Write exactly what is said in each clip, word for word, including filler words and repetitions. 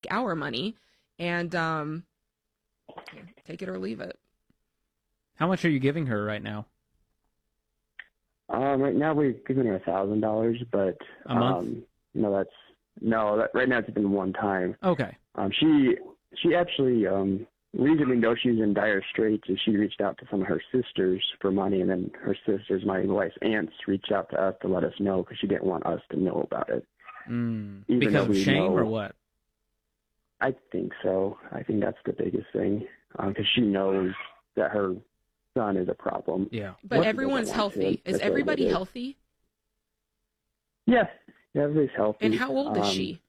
our money, and um, take it or leave it. How much are you giving her right now? Um, right now we're giving her a thousand dollars, but A month? um, no, that's no. That, right now it's been one time. Okay. Um, she she actually um, reason we know she's in dire straits is she reached out to some of her sisters for money, and then her sisters, my wife's aunts, reached out to us to let us know because she didn't want us to know about it. Mm. Even Because though of we shame know- or what? I think so. I think that's the biggest thing because she knows that her son is a problem. Yeah. But What- everyone's doesn't want to. healthy. Is That's what it everybody is. healthy? Yeah, yeah, everybody's healthy. And how old is Um, she?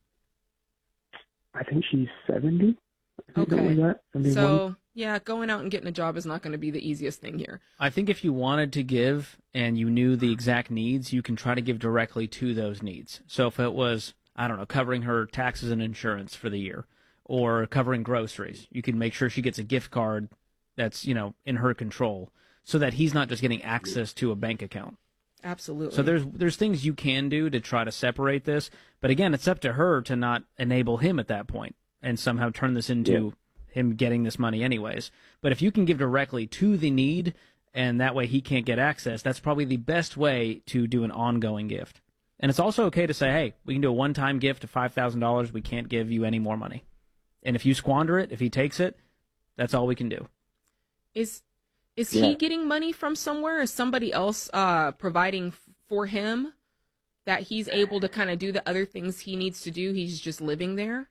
I think she's seventy. I think Okay. something like that. seventy-one. So, yeah, going out and getting a job is not going to be the easiest thing here. I think if you wanted to give and you knew the exact needs, you can try to give directly to those needs. So if it was, I don't know, covering her taxes and insurance for the year or covering groceries, you can make sure she gets a gift card that's, you know, in her control so that he's not just getting access to a bank account. Absolutely. So there's there's things you can do to try to separate this, but again, it's up to her to not enable him at that point and somehow turn this into him getting this money anyways. But if you can give directly to the need and that way he can't get access, that's probably the best way to do an ongoing gift. And it's also okay to say, hey, we can do a one-time gift of five thousand dollars. We can't give you any more money. And if you squander it, if he takes it, that's all we can do. Is is Yeah. he getting money from somewhere? Is somebody else uh, providing f- for him that he's able to kind of do the other things he needs to do? He's just living there?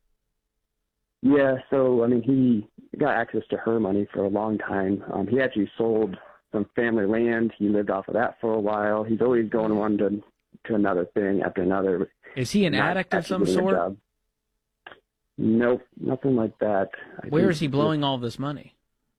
Yeah, so I mean, he got access to her money for a long time. Um, he actually sold some family land. He lived off of that for a while. He's always going one to to another thing after another. Is he an not addict of actually some getting a sort? job. Nope, nothing like that. I Where think is he blowing all this money?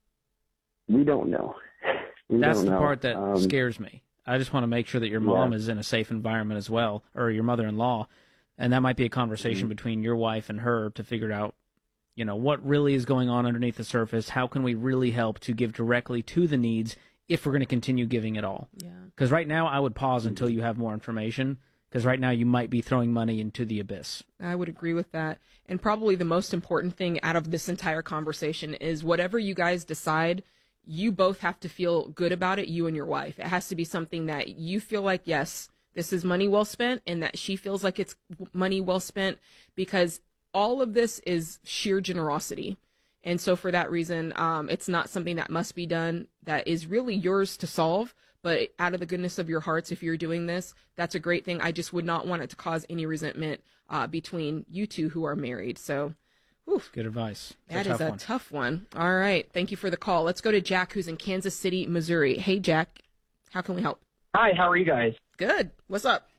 We don't know. We That's don't the know. part that Um, scares me. I just want to make sure that your mom Yeah. is in a safe environment as well, or your mother-in-law, and that might be a conversation Mm-hmm. between your wife and her to figure out, you know, what really is going on underneath the surface. How can we really help to give directly to the needs if we're going to continue giving it all? Yeah. Because right now, I would pause until you have more information. Because right now, you might be throwing money into the abyss. I would agree with that. And probably the most important thing out of this entire conversation is whatever you guys decide, you both have to feel good about it, you and your wife. It has to be something that you feel like, yes, this is money well spent, and that she feels like it's money well spent, because all of this is sheer generosity. And so for that reason, um, it's not something that must be done that is really yours to solve. But out of the goodness of your hearts, if you're doing this, that's a great thing. I just would not want it to cause any resentment uh, between you two who are married. So, whew, Good advice. It's that a is tough a one. tough one. All right. Thank you for the call. Let's go to Jack, who's in Kansas City, Missouri. Hey, Jack. How can we help? Hi, how are you guys? Good. What's up?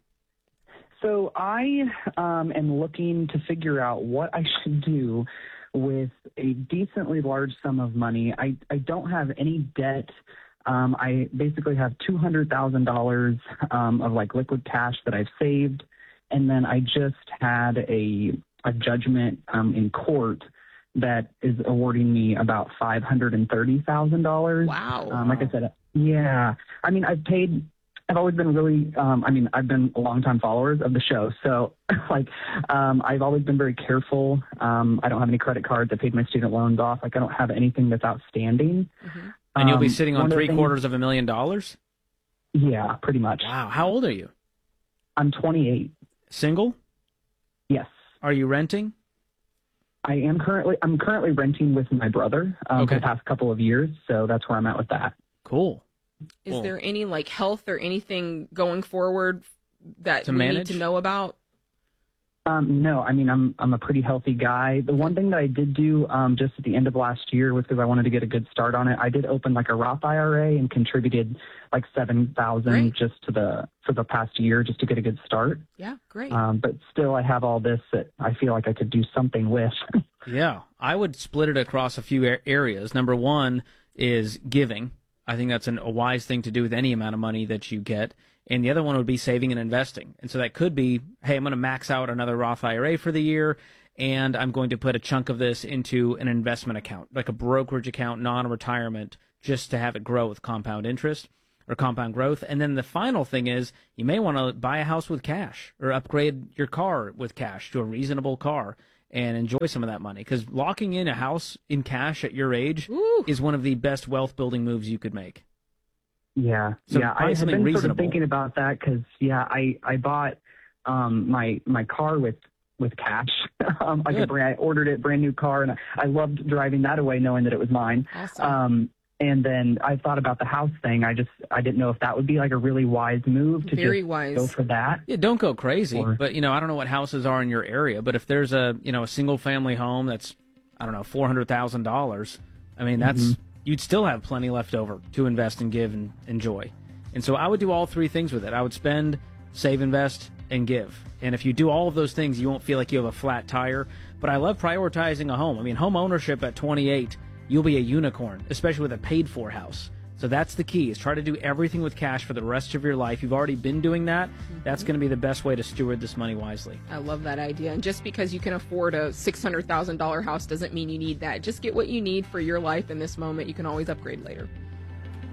So I um, am looking to figure out what I should do with a decently large sum of money. I, I don't have any debt. Um, I basically have two hundred thousand dollars um, of like liquid cash that I've saved. And then I just had a, a judgment um, in court that is awarding me about five hundred thirty thousand dollars. Wow. Um, like I said, yeah. I mean, I've paid, I've always been really, um, I mean, I've been a longtime followers of the show. So, like, um, I've always been very careful. Um, I don't have any credit cards. I paid my student loans off. Like, I don't have anything that's outstanding. Mm-hmm. And you'll be Um, sitting one on of the three things- quarters of a million dollars? Yeah, pretty much. Wow. How old are you? I'm twenty-eight. Single? Yes. Are you renting? I am currently, I'm currently renting with my brother um, Okay. for the past couple of years. So that's where I'm at with that. Cool. Is Cool. there any like health or anything going forward that To we manage? need to know about? Um, no, I mean, I'm I'm a pretty healthy guy. The one thing that I did do um, just at the end of last year was because I wanted to get a good start on it. I did open like a Roth I R A and contributed like seven thousand Great. just to the for the past year just to get a good start. Yeah, great. Um, but still, I have all this that I feel like I could do something with. Yeah, I would split it across a few a- areas. Number one is giving. I think that's an, a wise thing to do with any amount of money that you get. And the other one would be saving and investing. And so that could be, hey, I'm going to max out another Roth I R A for the year, and I'm going to put a chunk of this into an investment account, like a brokerage account, non-retirement, just to have it grow with compound interest or compound growth. And then the final thing is you may want to buy a house with cash or upgrade your car with cash to a reasonable car. and enjoy some of that money. Because locking in a house in cash at your age Ooh. is one of the best wealth building moves you could make. Yeah, So yeah. find I have something been reasonable. sort of thinking about that because, yeah, I I bought um, my my car with with cash. um, like a Good. brand, I ordered it, brand new car, and I, I loved driving that away, knowing that it was mine. Awesome. Um, and then I thought about the house thing. I just I didn't know if that would be like a really wise move to Very just wise. go for that. Yeah, don't go crazy. Or- But, you know, I don't know what houses are in your area, but if there's a, you know, a single family home that's, I don't know, four hundred thousand dollars, I mean, that's, Mm-hmm. you'd still have plenty left over to invest and give and enjoy. And so I would do all three things with it. I would spend, save, invest, and give. And if you do all of those things, you won't feel like you have a flat tire. But I love prioritizing a home. I mean, home ownership at twenty-eight, you'll be a unicorn, especially with a paid-for house. So that's the key, is try to do everything with cash for the rest of your life. You've already been doing that. That's going to be the best way to steward this money wisely. I love that idea. And just because you can afford a six hundred thousand dollars house doesn't mean you need that. Just get what you need for your life in this moment. You can always upgrade later.